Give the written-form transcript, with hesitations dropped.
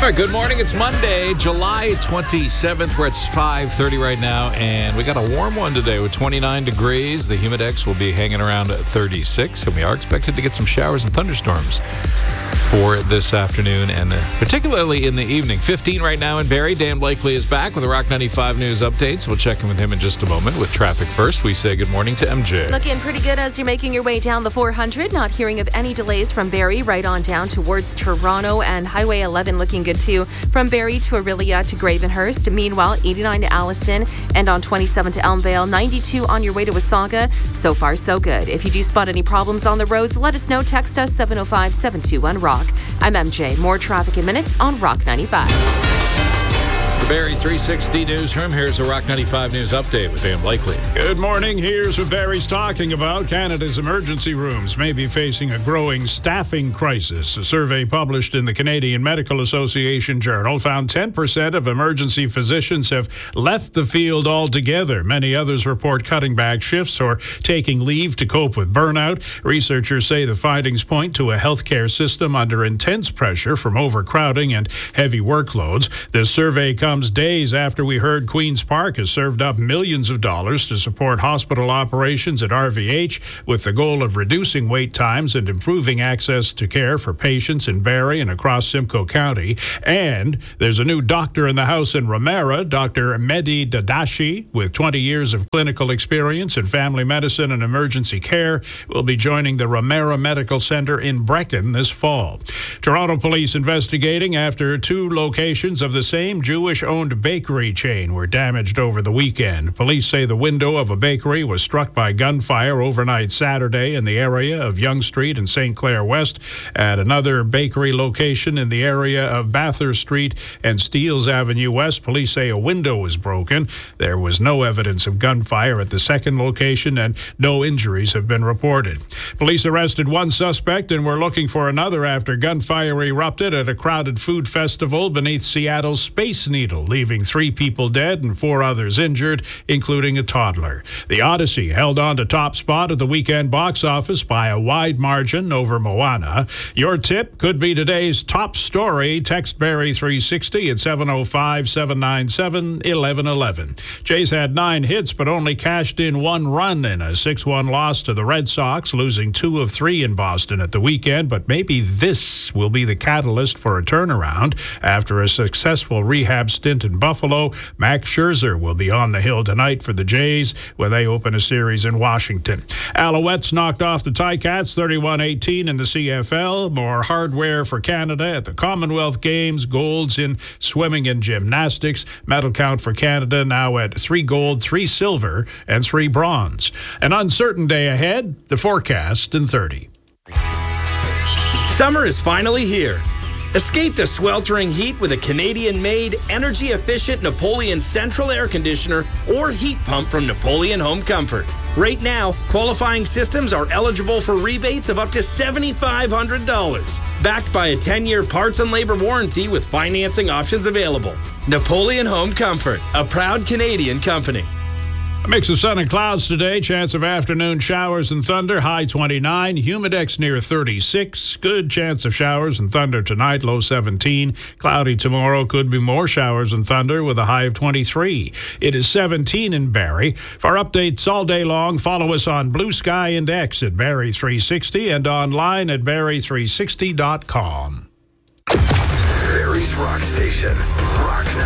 All right, good morning. It's Monday, July 27th. We're at 5:30 right now, and we got a warm one today with 29 degrees. The humidex will be hanging around 36, and we are expected to get some showers and thunderstorms for this afternoon, and particularly in the evening. 15 right now in Barrie. Dan Blakely is back with the Rock 95 News updates. We'll check in with him in just a moment. With traffic first, we say good morning to MJ. Looking pretty good as you're making your way down the 400. Not hearing of any delays from Barrie right on down towards Toronto, and Highway 11 looking good too from Barrie to Orillia to Gravenhurst. Meanwhile, 89 to Alliston, and on 27 to Elmvale, 92 on your way to Wasaga. So far, so good. If you do spot any problems on the roads, let us know. Text us 705-721-ROCK. I'm MJ. More traffic in minutes on Rock 95. The Barrie 360 newsroom. Here's a Rock 95 News update with Dan Blakely. Good morning. Here's what Barrie's talking about. Canada's emergency rooms may be facing a growing staffing crisis. A survey published in the Canadian Medical Association Journal found 10% of emergency physicians have left the field altogether. Many others report cutting back shifts or taking leave to cope with burnout. Researchers say the findings point to a healthcare system under intense pressure from overcrowding and heavy workloads. This survey comes days after we heard Queen's Park has served up millions of dollars to support hospital operations at RVH with the goal of reducing wait times and improving access to care for patients in Barrie and across Simcoe County. And there's a new doctor in the house in Ramera, Dr. Mehdi Dadashi, with 20 years of clinical experience in family medicine and emergency care, will be joining the Ramera Medical Center in Brechin this fall. Toronto police investigating after two locations of the same Jewish-owned bakery chain were damaged over the weekend. Police say the window of a bakery was struck by gunfire overnight Saturday in the area of Yonge Street and St. Clair West. At another bakery location in the area of Bathurst Street and Steeles Avenue West, police say a window was broken. There was no evidence of gunfire at the second location, and no injuries have been reported. Police arrested one suspect and were looking for another after gunfire erupted at a crowded food festival beneath Seattle's Space Needle, leaving 3 people dead and 4 others injured, including a toddler. The Odyssey held on to top spot at the weekend box office by a wide margin over Moana. Your tip could be today's top story. Text Barrie 360 at 705-797-1111. Jays had 9 hits but only cashed in 1 run in a 6-1 loss to the Red Sox, losing 2 of 3 in Boston at the weekend. But maybe this will be the catalyst for a turnaround. After a successful rehab stint in Buffalo, Max Scherzer will be on the hill tonight for the Jays when they open a series in Washington. Alouettes knocked off the Ticats 31-18 in the CFL. More hardware for Canada at the Commonwealth Games. Golds in swimming and gymnastics. Medal count for Canada now at 3 gold, 3 silver, and 3 bronze. An uncertain day ahead. The forecast in 30. Summer is finally here. Escape the sweltering heat with a Canadian-made, energy-efficient Napoleon Central Air Conditioner or heat pump from Napoleon Home Comfort. Right now, qualifying systems are eligible for rebates of up to $7,500. Backed by a 10-year parts and labor warranty with financing options available. Napoleon Home Comfort, a proud Canadian company. A mix of sun and clouds today. Chance of afternoon showers and thunder. High 29. Humidex near 36. Good chance of showers and thunder tonight. Low 17. Cloudy tomorrow. Could be more showers and thunder with a high of 23. It is 17 in Barrie. For updates all day long, follow us on Blue Sky and X at Barrie 360 and online at Barrie360.com. Barrie's Rock Station. Rock